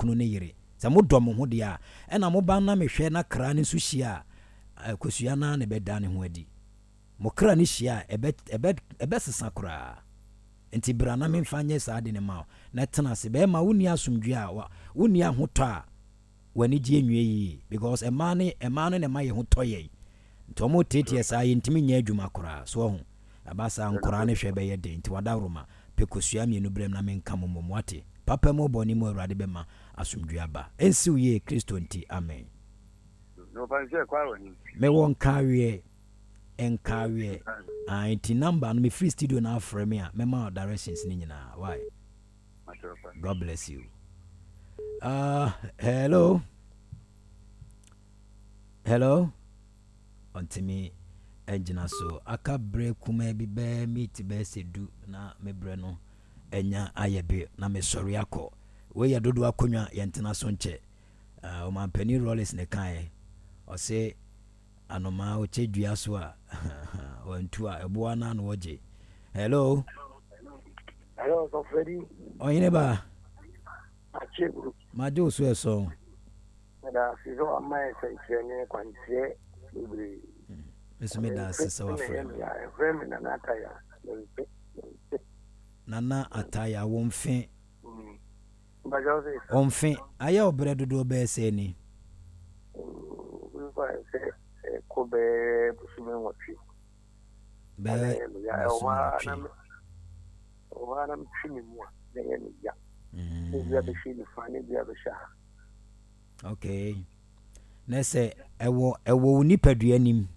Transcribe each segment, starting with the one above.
kunu ne yere sɛ modɔ mo ho dia ɛna mo ba na mehwɛ na kra ne so hyia kosua na ne bɛda ne ho adi mo kra ne hyia ɛbɛ sesa koraa nti bra na memfa nyɛ saa de ne ma na tena se bɛma woni asomdwe a woni ahotɔ a wani gye nwie yi because ɛma no ne ma yɛ ho tɔyɛ nti ɔmo tetie saa yɛntimi nyɛ adwuma koraa so ho abasa nkora ne hwɛ bɛyɛ de nti wada roma pekosua mienu brem na menka mo moate papa mo bɔne mu awurade bɛma asomdwe aba ɛnsiw yɛ kristo nti amen no fanse kwa wani me won kawie nti number no me free studio na afrɛ me a mema directions ni nyina why God bless you hello ontimi engina so aka bre kuma bi be meet be sedu na mebre no enya ayebe na me sori akọ we ya dodo akonwa yentena so nche o man pani rollers ne kan o se anoma o chedua so a wantu a ebo ana no oje hello so Freddy oyine ba acheguru majo so eso da fizo amai sai chene kwantie ibri mesome da sesa wa frame na nataya nana ataya wonfe bajoze onfe aya obre dodo be se ni ko be busume wotwi be ya o na mtini mu na ye ni ya bia be shi ni fani bia be sha okay na se ewo nipadua nim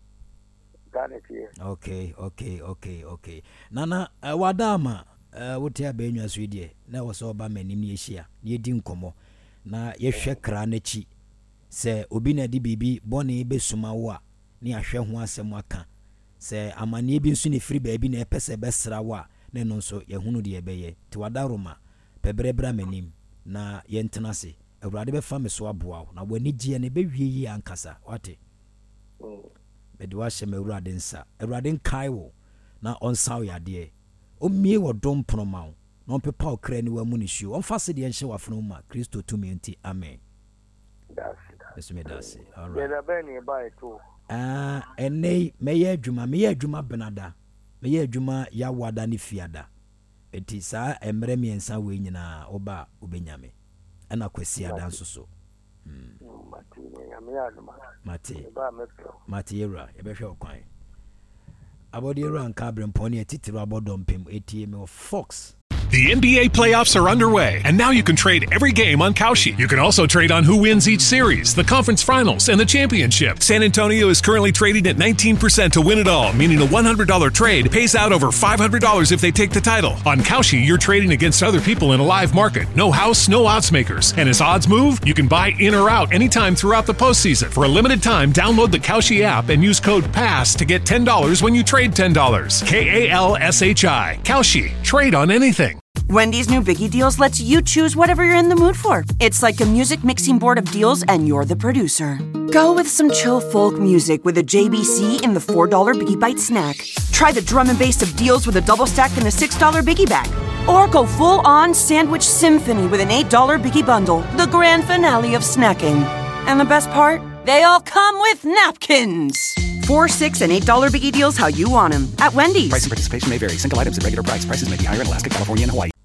okay nana wadama wote abenwa so die na wo so ba manim ne ehia ne di nkomo na yehwe kra na chi se obi na di bibi bone besuma wo a ne ahwe ho asem aka se amane bi nso ne firi baabi na epese besra wo a ne no nso yehunu de ebeye ti wadaroma pebrebra manim na yentena se awurade be fa me so aboa na wani gie ne be wie yi ankasa wate bedi wa hye mawurade nsa awurade nkai wo na onsaw yade o mie wo dom pronoma wo na on pepa okra ni wa mu ne hio on fa se de nhye wafno ma Kristo tumi nti amen that's it all right enei meye adwuma benada meye adwuma ya wada ne fiada enti saa emre miensa we nyina oba obenyame ana kwasi ada nso so Mati era ebehwe okwan abodi era nka bremponi etitiro abodompem etm Fox. The NBA playoffs are underway, and now you can trade every game on Kalshi. You can also trade on who wins each series, the conference finals, and the championship. San Antonio is currently trading at 19% to win it all, meaning a $100 trade pays out over $500 if they take the title. On Kalshi, you're trading against other people in a live market. No house, no odds makers. And as odds move, you can buy in or out anytime throughout the postseason. For a limited time, download the Kalshi app and use code PASS to get $10 when you trade $10. KALSHI. Kalshi. Trade on anything. Wendy's new Biggie Deals lets you choose whatever you're in the mood for. It's like a music mixing board of deals, and you're the producer. Go with some chill folk music with a JBC in the $4 Biggie Bite snack. Try the drum and bass of deals with a double stack in the $6 Biggie Bag. Or go full-on sandwich symphony with an $8 Biggie Bundle, the grand finale of snacking. And the best part? They all come with napkins. $4, $6, and $8 Biggie Deals how you want them at Wendy's. Price and participation may vary. Single items at regular price. Prices may be higher in Alaska, California, and Hawaii.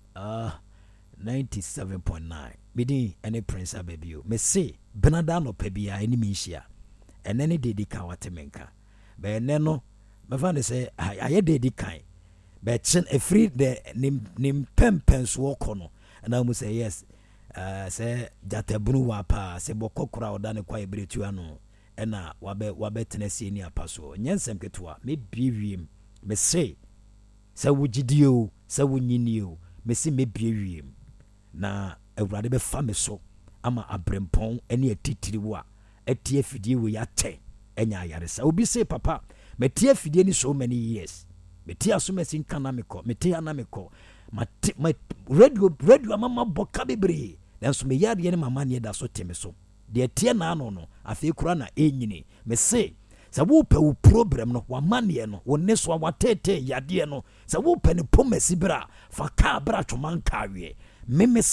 97.9 Bidi any prince baby me say benada no pebia any mishia and any dedi ka watemenka be no me fa say aye dedi kan be chen a free the nim pempens walk no and I must say yes say jatabunu wa pa say bokokura oda ne kwa ebretu ano ena wabe tenesi ni apaso nyensem ketua me biwiem me say wugidio say wunyinio me say me biwiem na awurade be fa me so ama abrempon ene atitiri wo a atie fidie we yate enya ayaresa obi say papa me tie fidie ni so many years me tie aso mesin kana meko me tie ana meko ma radio mama boka bebre dan so me yade ne mama ne da so teme so de tie na ano no afi kura na enyini me say sa wo pe wo problem no wa mane no wo ne so wa tete yade no sa wo pe ne pomasi bra fa ka bra twoman kawe me say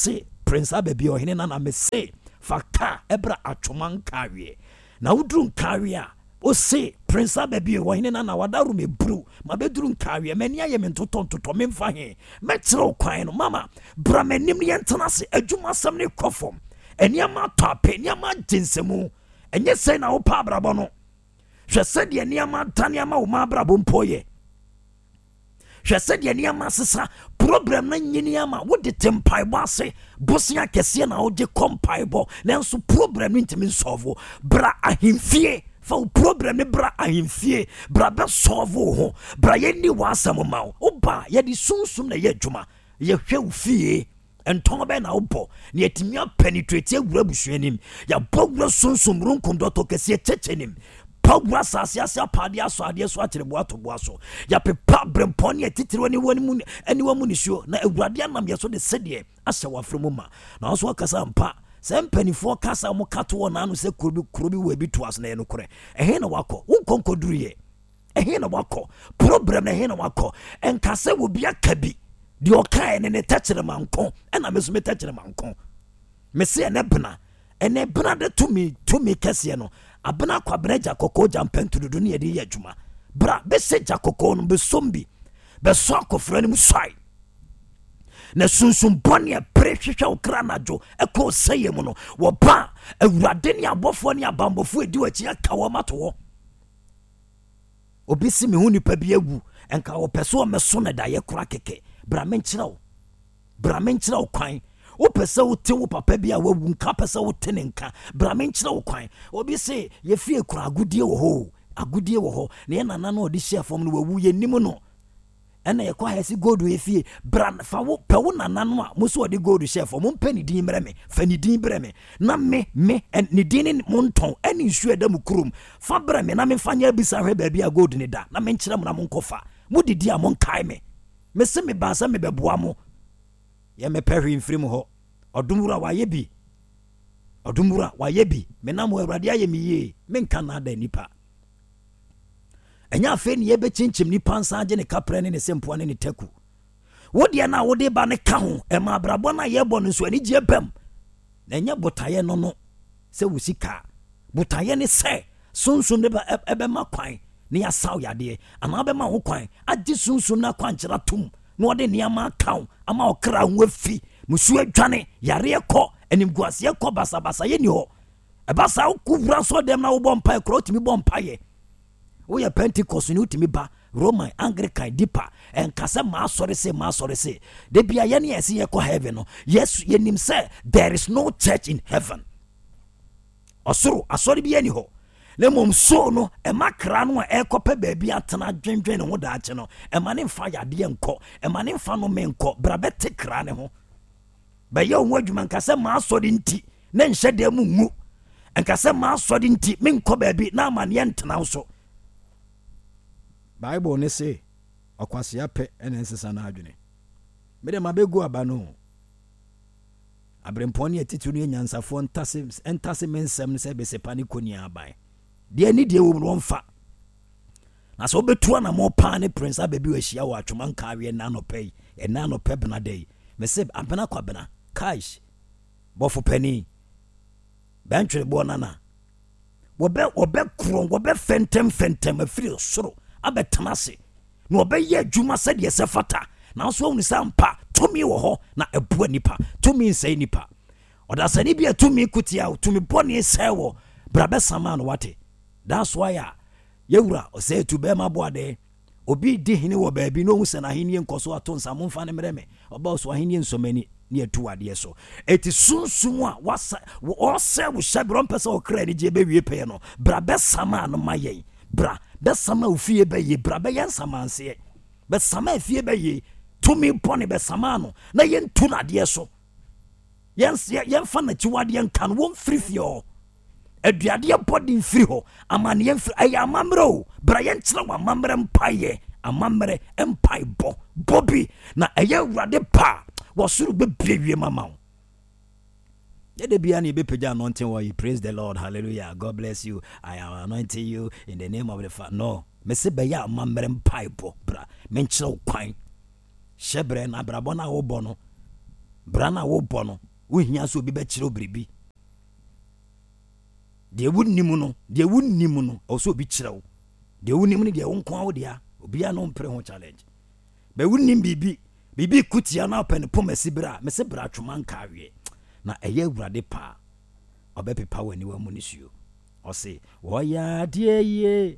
Prince Ababi ohene na me say faka ebra atwoman kawie na wudru kawie o say Prince Ababi ohene na wadaru me bru ma bedru kawie mani aye me ntotontoto me mfa he metro kwan no mama bra manim ne yentena se adwuma sam ne kofom eniama tope eniama jinsemu enye say na wo pa abrabo no hwe se de eniama taniama wo ma abrabo mpoye hwe se de eniama sesa problem na nyiniama wo de tempai bo ase bosia kese na wo de kompai bo nanso problem ntimi solve bra ahimfie fa problem ne bra ahimfie bra be solve ho bra yeni wasam ma wo ba ye di sunsum na ye adwuma ye hwe wo fie enton be na wo bo ne yetimi penetrate awura busuanim ya bogura sunsum runkum doto kese chechenim pawura sasiasa padia so ade so akire boato boaso ya pepa bremponi atitire woni woni ani wa munisuo na awurade anam ye so de sede asɛ wafremu ma na so akasa mpa sɛ mpanifo kasa mo kato wona anu sɛ kurobi wa bi to asna no kore ehe na wakɔ wonkonkoduruye ehe na wakɔ problem na ehe na wakɔ enkasa wo bia kabi de okae ne tachere manko ɛna meso me tachere manko me se ene bena de tumi kase no abena kwabena jakoko jampentudu ne yede ye adwuma bra be se jakoko no be sombi be so akofra ne musai na sunsun bone prehwehwe okra najo eko seye mu no wo ba awurade ne abofo ne abambofo edi wachi aka wo mato wo obi si me hu nipa bi agu enka wo peso meso na da ye kura keke bra menkyira wo kwan wo pese wo te wo papa bi a wawu nka pese wo te ne nka bra menkyira wo kwan obi se ye fie kura agudie wo ho na ye nana na odi hia fom no wawu ye nim no ena ye kwa hesi gold we fie bra fa wo pe wo nana no a mo so odi gold hia fom mo mpa ni din brɛ me fa ni din brɛ me na me ni din ni mo nton eni nsu eda mu kurum fa brɛ me na me fa nya bisa hwe ba bi a gold ni da na menkyira mo na mo nkofa mo didi a mo nkai me se me ba sa me beboa mo ye me pehwe mfrim ho odumura waye bi me na mo awurade aye me ye me nka na da nipa enya afi ne ye be chinchim nipa nsa je ne kapre ne sempo ne taku wodi na wodi ba ne ka ho e ma brabo na ye bo no so ani je bam na enya botaye no se wusika botaye ne se sunsun ne ba ebe ma kwan ne ya saw yade ana be ma ho kwan agi sunsun na kwan kira tum no ode niama kaw ama okra ho afi musu adwane yare ekọ enimguase ekọ basabasa ye ni ho ebasa okuvra so dem na wo bompa ekro otimi bompa ye wo ye Pentecost ni utimi ba Roman Anglican deeper enkase ma sori se de bia ye ne yesi ye kọ heaven no yes ye nim say there is no church in heaven osoro asori bia ni ho le mom so no e makra no e kope baabi atena dwendwen ne ho daache no e mane mfa yade enko e mane mfa no menko bra bete kra ne ho ba ye onwa adwuma nkase ma asori nti ne nhye de mu ngu nkase ma asori nti menko baabi na amane ye ntena so Bible ne say okwase ape ene nsesa na adwene me de mabegu aba no abremponi atitu no nyansafo ntase mensem ne se be sepani koni aban de ni de wo no mfa na so betu na mo pa ne Prince Ababi wa hia wa atwoma nka awe na no pay e na no pe bena dey me se abena kwa bena cash bofo pani bantwe bo nana wo be kron wo be fentem afiri soro abetanase no be ye adwuma se de se fata na so wonu sampa tumi wo ho na ebua nipa tumi nsai nipa odasani bia tumi kutia tumi boni sewo brabe sama no wate. That's why yewura ose tu be maboade obi di hini wo baabi no hu se na hini enkoso ato nsamo mfa ne mreme oba so hini nsomani ne atu ade so eti sunsun a wasa wo se wo shabron pesa o kra ni je be wie pe no brabe sama no maye bra be sama ofie be ye brabe yan sama nse be sama afie be ye tumi pone be sama no na ye ntu na de so yen fa na chiwade yen kan won frifio aduade body free ho amane yen free ay amamro bra yen kira wa amamre mpaye amamre empai bobi na eye wrade pa wo suru be brewie mama de bia na be peja anointing where you praise the Lord, hallelujah, God bless you, I am anointing you in the name of the Father. No me se be ya amamre mpaye bra men kira kwan shebre na brabona wo bono bra na wo bono wohia so obi bɛkyerɛ obribi de wunnimu no also obi kyerɛ wo de wunnimu no de wo nko awo dia obi a no mpre ho challenge be wunnim bibi kutia na pen pomasi bra me se bra twoma nka awie na ɛyɛ awurade pa ɔbɛpepa wani wa mu nisuo ɔse oya die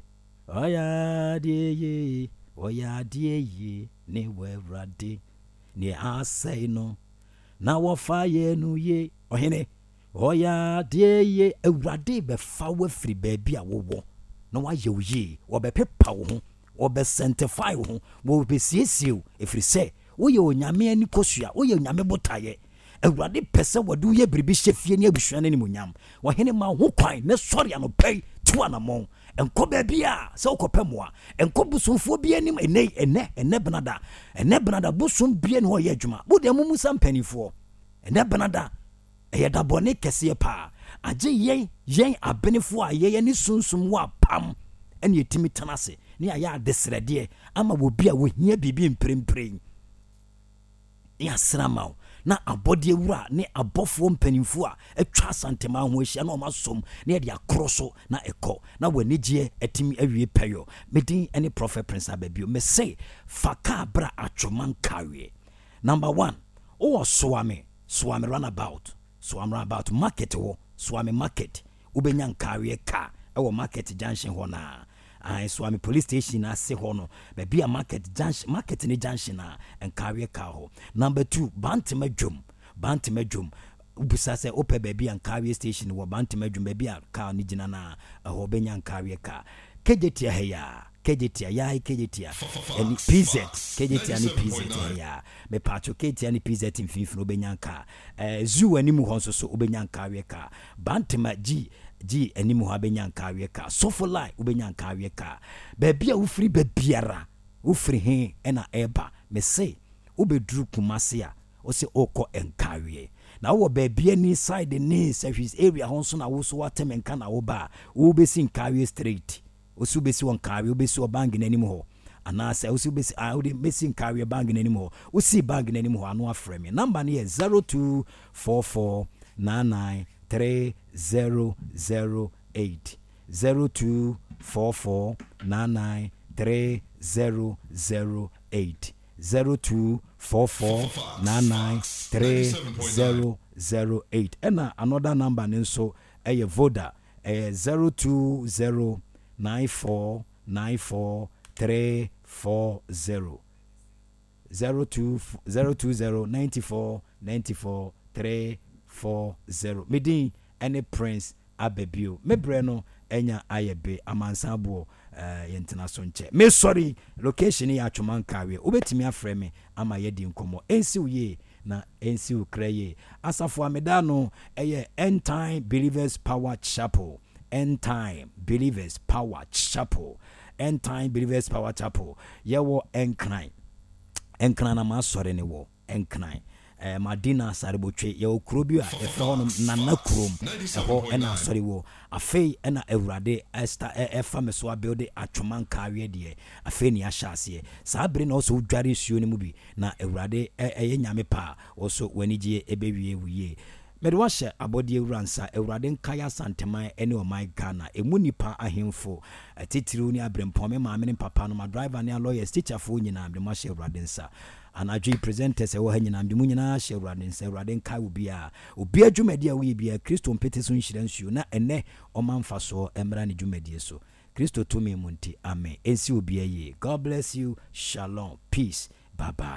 ye ne wawurade ne asɛe no na wɔfa yɛ no ye ɔhene oya die ye awurade bɛfa wafiri baabi a wowɔ na wayɛ wo ye wɔbɛpepa wo ho wɔbɛsanctify wo ho wɔbɛsiesie wo ɛfiri sɛ woyɛ onyame ani kosua woyɛ onyame botaeɛ awurade pɛ sɛ wɔde woyɛ biribi hyɛ fie ne abusua no animonyam wɔhene ma ho kwan ne sɔre anɔpɛi to anammɔn ɛnkɔ baabi a sɛ wokɔpɛ mmoa ɛnkɔ bosomfoɔ bi anim ɛnɛ benada bosom bia ne wɔyɛ adwuma wode amumu sa mpanifoɔ ɛnɛ benada ɛyɛ dabɔne kɛseɛ paa agye yɛn abenefoɔ a yɛyɛ ne sunsum wɔ apam ɛne yɛtumi tena ase ne ayɛ adesrɛdeɛ ama wɔbi a wɔhia biribi mprempren ne asra ma wo na abɔdeɛ wura ne abɔfoɔ mpanimfoɔ a atwa asantema ho ahyia na ɔmasom na yɛde akorɔ so na ɛkɔ na wɔanigyeɛ atumi awie pɛyɔ medin ne prophet Prince Ababio me say fa ka bra atwoma nkawe. Number 1 wowɔ Swami runabout market wo Swami market wobɛnya nkawe ka ɛwɔ market junction hɔ na Swami police station na se hɔ no baabi a market ne junction na nkawe ka hɔ. Number 2 Bantama dwom ubusa sɛ opɛ baabi a nkawe station wɔ Bantama dwom baabi a ka ne gyina na ɛhɔ bɛnya nkawe ka. Kejetia heya and PZ Kejetia ni PZ heya me pacho Kejetia ni PZ mfimfini obenyanka zoo animu hɔ nso so obenyanka aweka Bantama G animu hɔ obenyanka aweka Sofolai obenyanka aweka baabi a wofiri baabiara wofiri he ɛna ɛba me say obeduru Kumase a ose okɔ enkawe na wo baabi ani side ne service area hɔ nso na wo so watem nka na wo ba wo besi nkawe straight osu besi won kawe obesi o bang n'anim ho anase osu besi odi besi kawe bang n'anim ho osi bang n'anim ho anu afrɛ me number ne 0244993008 0244993008 0244993008 and another number nso eye Voda 0209494340 0209494340 Medin any Prince Ababio mebreno enya ayebe amansabo yentena so nche me sorry location ya atwoman kawe obetimi afrɛ me ama yedi nkomo ensi uye na ensi ukraye asafo ameda no eye End Time Believers Power Chapel End Time Believers Power Chapel yewo enkran na masore ne wo enkran Madina Saribotwe yewo krobi a efra hono nana krom eho ena asore wo afei ena ewurade Esther efa meso abuild atwoman kawe de afei ni ahyase sabre na also dware suo ne mu bi na ewurade eye nyame pa also wanigye ebewie wuye mede wahye abode ewuransa ewurade nkaya santeman ene o my Ghana emu nipa ahemfo atitiriw ni abrempom me maame ne papa no ma driver ne lawyers teacher fo nyina mde mahye ewurade nsa anadwi presenters ewo ha nyina mde mu nyina hye ewurade nsa ewurade nka obi adwumadi a wo bia Kristo mpete so nhira nsuo na ene omamfa so emra ne dwumadi so Kristo to me munti amen ensi obi aye. God bless you. Shalom, peace, bye bye.